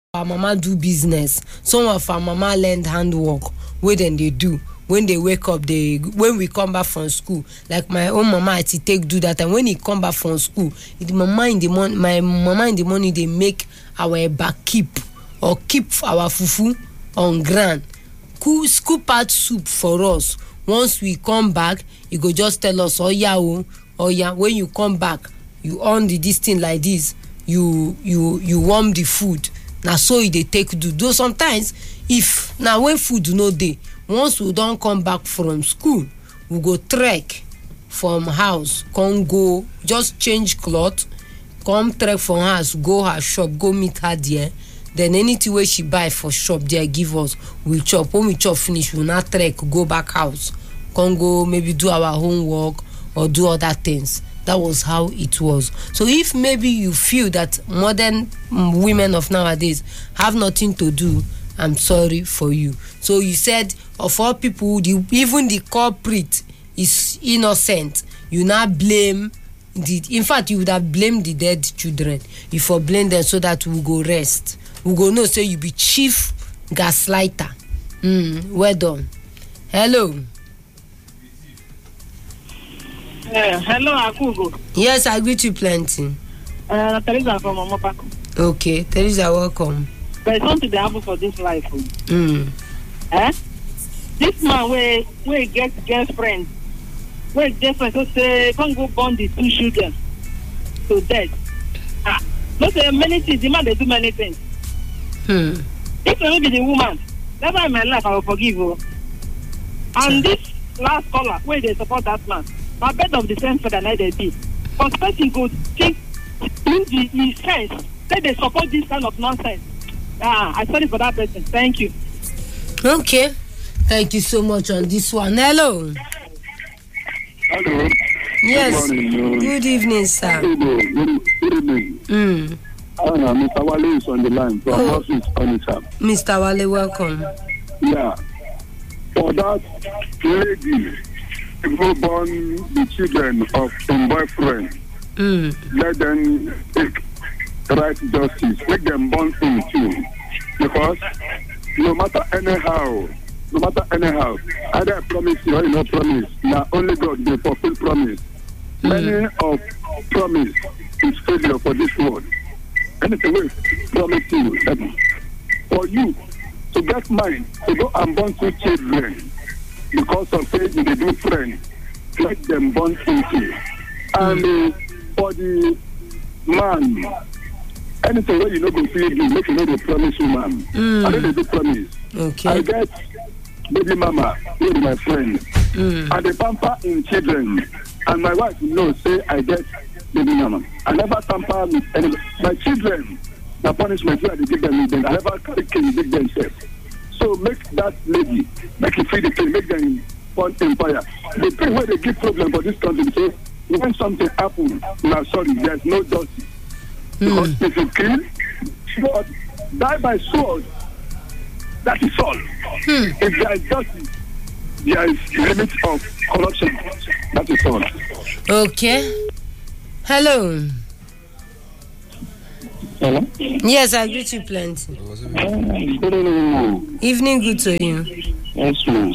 our mama do business. Some of our mama learned handwork. Wey then they do. When they wake up, when we come back from school, like my own mama, I take do that. And when he come back from school, my mama in the morning, they make our back keep our fufu on ground. Scoop out soup for us. Once we come back, you go just tell us, oh yeah, when you come back, you on this thing like this, you warm the food. Now so they take do. Though sometimes, if now when food no day, once we don't come back from school, we go trek from house, come go, just change cloth, come trek from house, go her shop, go meet her there. Then anything where she buy for shop there, give us, we chop. When we chop finish, we not trek, go back house, come go maybe do our homework or do other things. That was how it was. So if maybe you feel that modern women of nowadays have nothing to do, I'm sorry for you. So you said of all people, even the culprit is innocent. You not blame in fact, you would have blamed the dead children. You for blame them so that we go rest. We go know say you be chief gaslighter. Well done. Hello. Hello, Akugo. Yes, I greet you plenty. Teresa from Omopa. Okay, Teresa, welcome. There's something that happen for this life. This man where get girlfriend, so say can't go born the two children to death. Not say many things. The man they do many things. If I be the woman, never in my life I will forgive you. And this last caller, where they support that man, my bed of the same feather like they be. Because person go think in the sense that they support this kind of nonsense. I sorry for that person. Thank you. Okay. Thank you so much on this one. Hello. Hello. Yes. Good morning. Good evening, sir. Good evening. Mr. Wale is on the line. So Mr. Wale, welcome. Yeah. For that lady who born the children of a boyfriend, let them take right justice. Make them born him too. Because no matter anyhow, either I promise you or you not promise, now only God will fulfill promise. Many of promise is failure for this world. Anything we promise you that for you to get mine to go and born two children because of faith they do friend, let them born into. And for the man, anything where you know go feel you, make you know they promise you, man. I know they do promise. Okay. I get baby mama with my friend, and the pamper in children, and my wife knows say I get baby mama. I never tamper with any my children. The punishment where they give them, I never carry cane give themselves. So make that lady, make it free the pain, make them fun empire. The thing where they give problem for this country, say when something happens, now sorry, there's no justice. Because if you kill, sword, die by sword, that is all. If there is justice, there is limit of corruption. That is all. Okay. Hello. Hello? Yes, I greet you plenty. Good evening. Evening good to you. Yes, ma'am.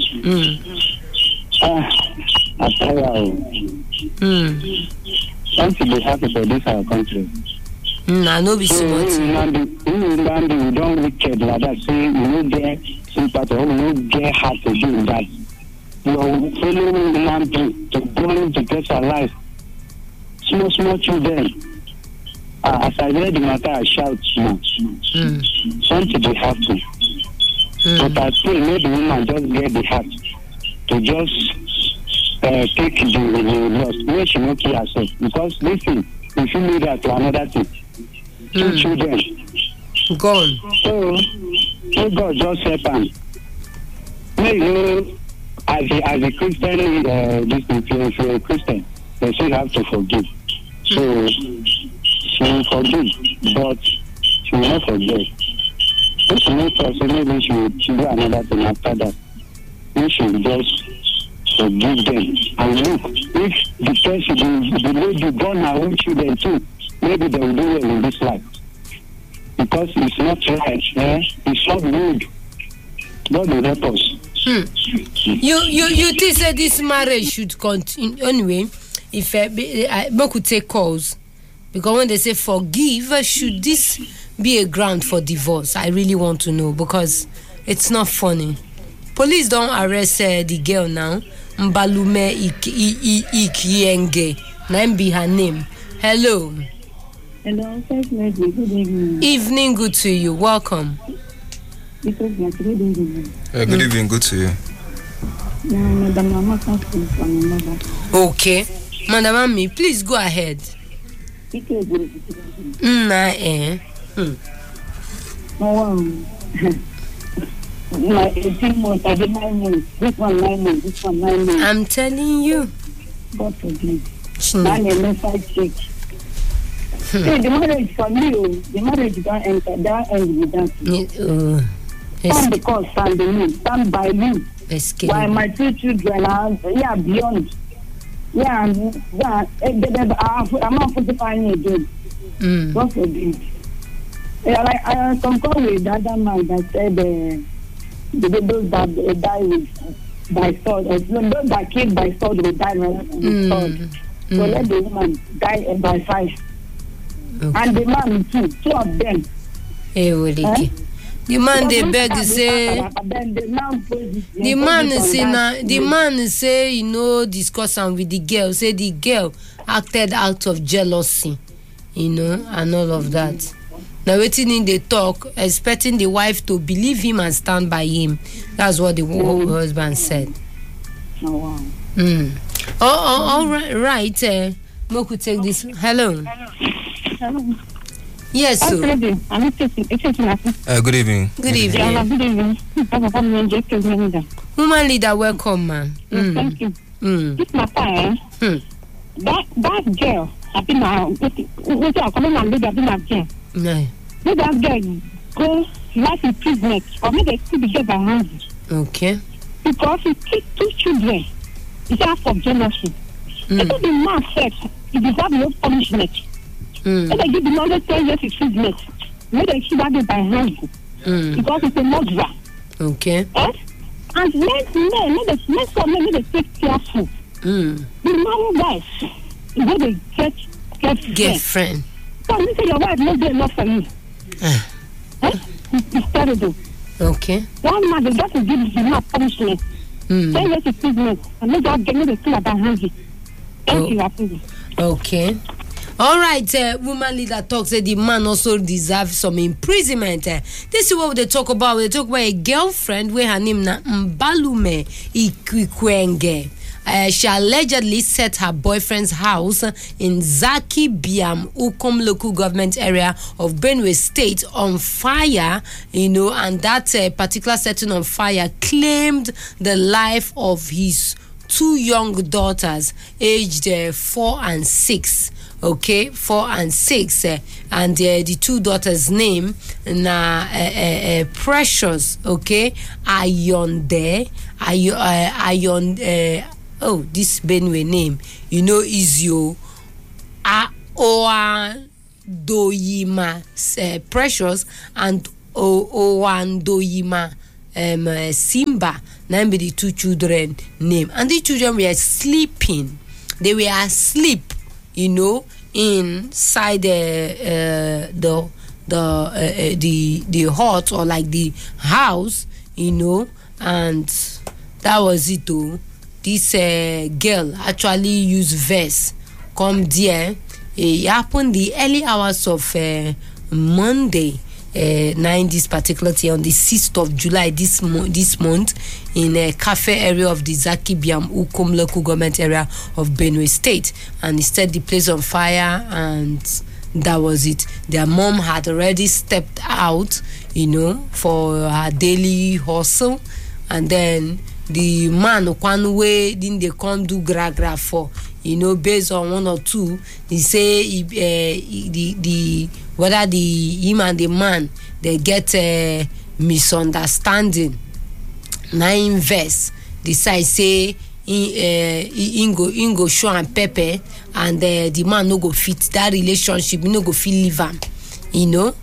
I tell you, something will happen for this our country. I know be smart. We don't wicked like that. Say we don't get sympathy, we don't get heart to do that. You are following land to go to get our life. Small children. As I read the matter, I shout now. Something they have to. But I pray maybe the woman just get the heart to just take the loss. Where she won't kill herself. Because listen, if you need that to another thing, two children gone. So God just help them. Maybe as a Christian, if you're a Christian, they still have to forgive. So she will forgive, but she will not forget. If she makes us, maybe she will do another thing after that. We should just forgive them. And look, if the person, the lady born her own children too, maybe they will do well in this life. Because because it's not right. It's not good. God will help us. You think that this marriage should continue anyway? If I could take calls, because when they say forgive, should this be a ground for divorce? I really want to know, because it's not funny. Police don't arrest the girl now. Mbalume Ikienge. Name be her name. Hello. Hello, good evening. Evening, good to you. Welcome. Good evening. Good evening, good to you. Madam Mama, okay. Madam Mami, please go ahead. My 18 months, I did 9 months. This one 9 months, this one 9 months. I'm telling you. God forgive. Man, a side chick. See, the marriage for me, the marriage don't enter, that ends with that. Stand the cause, stand the me, stand by me. While my 2 children are, beyond. I'm not fortifying again. God forgive. I concur with the other man that said those that die by sword, those that killed by sword will die by sword. So let the woman die by fire. Okay. And the man too, 2 of them. The man they beg to say. The man say discuss with the girl. Say the girl acted out of jealousy, and all of that. Now waiting in the talk, expecting the wife to believe him and stand by him. That's what the husband said. Oh wow. All right. Mo could take this. Hello. Yes, sir. Good evening. Good evening. Woman leader, welcome, man. Thank you. This matter, that girl, I think let that girl go life imprisonment, or maybe they still be get by hand. Okay. Because he took 2 children. It's out of jealousy. Because the man said he deserves no punishment. When they give the man 10 years imprisonment, maybe they should have it by hand. Because it's a murderer. Okay. And let some men they take careful. The man dies. When they get friend. So you say your wife not good enough for you. It's terrible. Okay. One man, they just give the man punishment. 10 years imprisonment, and they just get the still about handy. Thank you, Apple. Okay. All right, woman leader talks that the man also deserves some imprisonment. This is what they talk about. They talk about a girlfriend where her name na Mbalume Ikikwenge. She allegedly set her boyfriend's house in Zaki Biam Ukom local government area of Benue State on fire, and that particular setting on fire claimed the life of his 2 young daughters aged 4 and 6. Okay, 4 and 6, and the 2 daughters' name na Precious. Okay, Ayonde, this Benue name, is your Oandoyima Precious and Oandoyima Simba. Name be the 2 children name, and the children were sleeping. They were asleep, inside the hut or like the house, and that was it. This girl actually used verse come there. It happened the early hours of Monday, 9 this particular day, on the 6th of July this month in a cafe area of the Zaki Biam Ukom local government area of Benue State, and it set the place on fire, and that was it. Their mom had already stepped out, for her daily hustle, and then the man one way didn't they come do gra for, based on 1 or 2, he say whether him and the man they get a misunderstanding. 9 verse decide say in go show and pepper, and the man no go fit that relationship, no go fit leave am,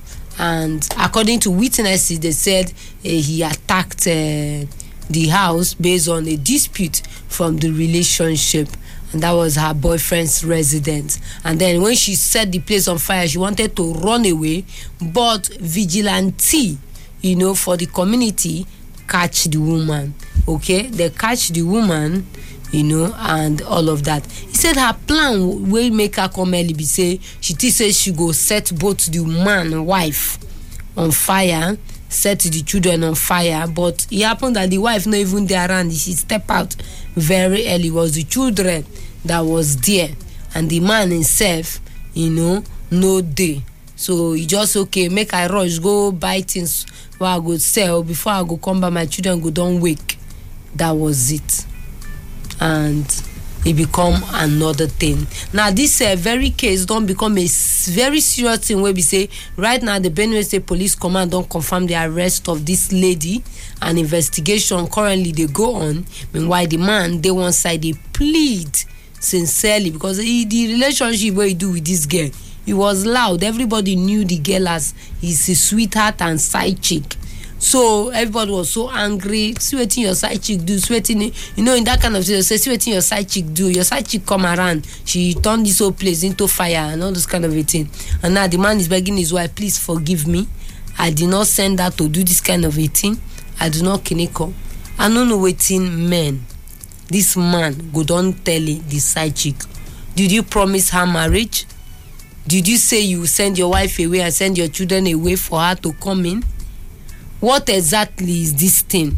and according to witnesses, they said he attacked the house based on a dispute from the relationship, and that was her boyfriend's residence. And then when she set the place on fire, she wanted to run away, but vigilante, for the community, catch the woman. Okay, they catch the woman, and all of that. He said her plan will make her come early. Be say she says she go set both the man and wife on fire, set the children on fire, but it happened that the wife not even there around. She step out very early. It was the children that was there, and the man himself, no day. So he just okay, make I rush go buy things where I go sell before I go come back. My children go don't wake. That was it, and it become another thing. Now this very case don't become a very serious thing where we say right now the Benue State Police Command don't confirm the arrest of this lady, and investigation currently they go on. Meanwhile the man, they one side, they plead sincerely because the relationship where he do with this girl, it was loud. Everybody knew the girl as his sweetheart and side chick. So everybody was so angry. See what your side chick do, sweating, in that kind of situation. See what your side chick do. Your side chick come around. She turned this whole place into fire and all this kind of a thing. And now the man is begging his wife, please forgive me. I did not send her to do this kind of a thing. I do not kiniko. I don't know waiting men. This man go don tell the side chick, did you promise her marriage? Did you say you send your wife away and send your children away for her to come in? What exactly is this thing?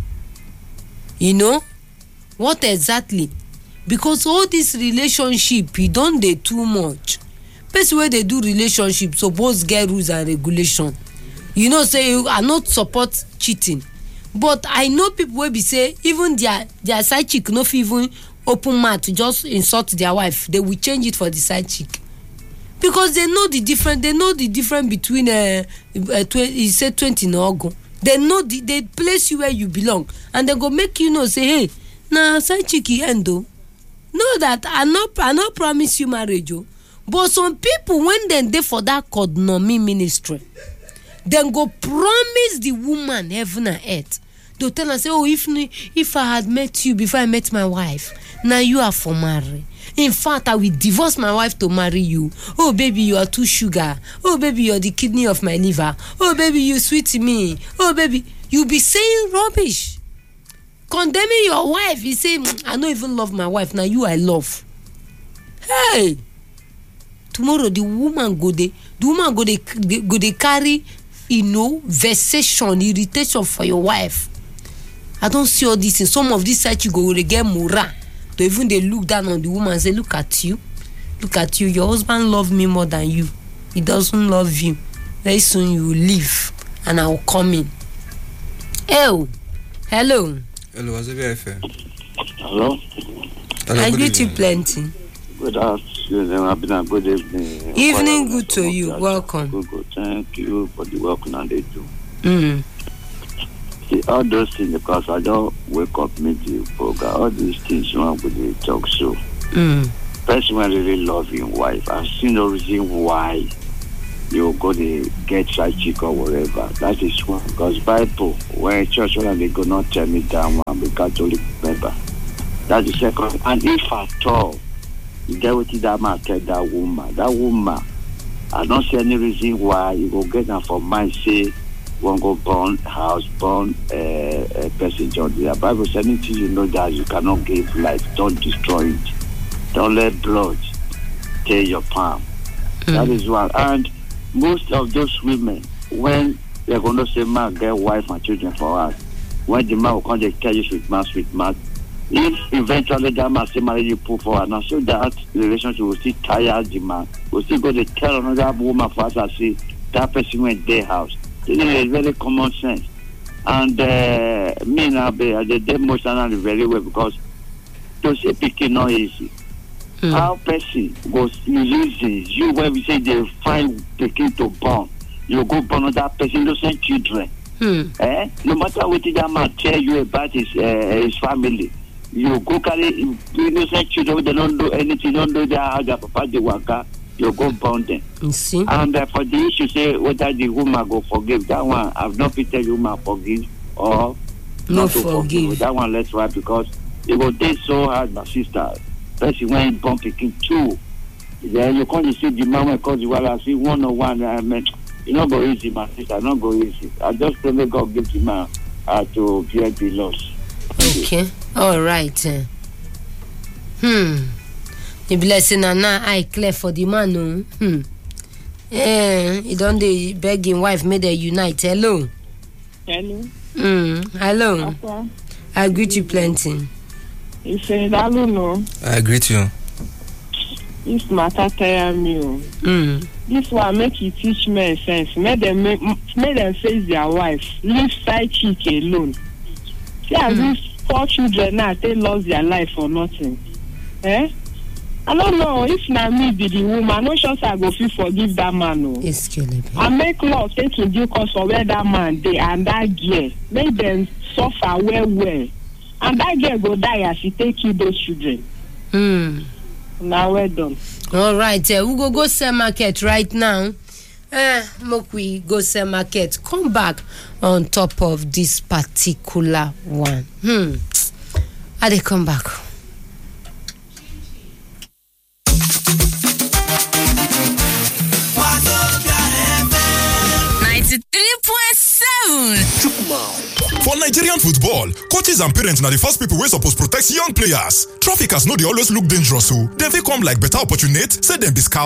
What exactly? Because all this relationship, you don't do too much. Best way they do relationship, suppose get rules and regulation. Say you are not support cheating. But I know people will be say even their side chick no even open mouth to just insult their wife. They will change it for the side chick. Because they know the difference. They know the difference between he said 20 no go. They know they place you where you belong, and they go make say, hey, nah side chicky endo. Know that I not promise you marriage, but some people when they for that cognomy ministry, then go promise the woman heaven and earth. They'll tell her say, oh, if I had met you before I met my wife, now you are for marry. In fact, I will divorce my wife to marry you. Oh, baby, you are too sugar. Oh, baby, you're the kidney of my liver. Oh, baby, you sweet to me. Oh, baby, you be saying rubbish. Condemning your wife. You say, I don't even love my wife. Now you I love. Hey! Tomorrow, the woman go they carry, vexation, irritation for your wife. I don't see all this. In some of these sites, you go get morale. To even they look down on the woman and say, look at you, your husband loves me more than you. He doesn't love you. Very soon you will leave and I will come in. Hello. Hello, Azabia FM. Hello. I greet you plenty. Good afternoon. Good evening. Evening good to you. Welcome. Good. Thank you for the work that they do. See, all those things, because I don't wake up meet the program, all these things you want with the talk show. Person really love your wife. I've seen no reason why you go to get side chick or whatever. That is one. Because Bible, where church, when they go not tell me that one, be Catholic member. That's the second. And if at all, you get with that man, tell that woman, I don't see any reason why you go get them for mine, say, one go burn house, burn a person. The Bible says anything you know that you cannot give life, don't destroy it. Don't let blood tear your palm. That is one. And most of those women, when they're going to say, man, get wife and children for us, when the man will come, they tell you sweet man. If eventually that man say marry you put for her, now so that relationship will still tire the man, will still go to tell another woman for us and say that person went their house. This is very common sense. And me now, I did emotionally very well because to say picking not easy. How person goes using you when we say they find picking to born, you go born that person innocent children. No matter what that man tell you about his family, you go carry innocent children. They don't do anything. Don't do their papa they waka. you go bound them. You see? And for the issue, say whether the woman go forgive, that one, I've not been tell you woman forgive or no not to forgive. That one, let's why, because it will take so hard, my sister. Especially when you bump picking two. Then you can't see the man because you will see 101. I mean, you not go easy, my sister, not go easy. I just pray may God give the man to bear the loss. Okay, all right. The blessing and now I clear for the man. No. He don't beg him wife may they unite. Hello. Hello. Hello. Okay. I greet you plenty. He said, I don't know. I greet you. This matter tell me. This one make you teach men sense. Make them face their wife. Leave side chick alone. See as these 4 children now they lost their life for nothing. I don't know if na me be the woman. No sure I go fit forgive that man. No. It's killing me. I make law take in due course for where that man dey and that girl. Make them suffer well. And that girl go die as she take kill those children. Now well done. All right, we go sell market right now. Make we go sell market. Come back on top of this particular one. I dey come back. 93.7. For Nigerian football, coaches and parents are the first people wey suppose protect young players. Traffickers no dey always look dangerous, so dem fit come like better opportunity, say dem be scout